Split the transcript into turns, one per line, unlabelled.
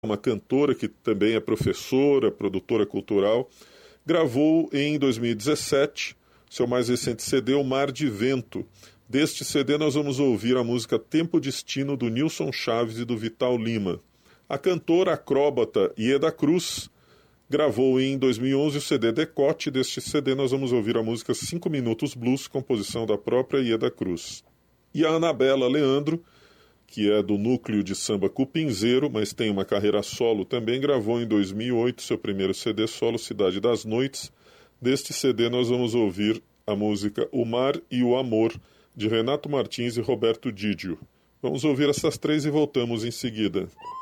uma cantora que também é professora, produtora cultural, gravou em 2017 seu mais recente CD, O Mar de Vento. Deste CD nós vamos ouvir a música Tempo Destino, do Nilson Chaves e do Vital Lima. A cantora acróbata Ieda Cruz gravou em 2011 o CD Decote. Deste CD nós vamos ouvir a música 5 Minutos Blues, composição da própria Ieda Cruz. E a Anabela Leandro, que é do núcleo de samba Cupinzeiro, mas tem uma carreira solo também, gravou em 2008 seu primeiro CD solo, Cidade das Noites. Deste CD nós vamos ouvir a música O Mar e o Amor, de Renato Martins e Roberto Didio. Vamos ouvir essas três e voltamos em seguida.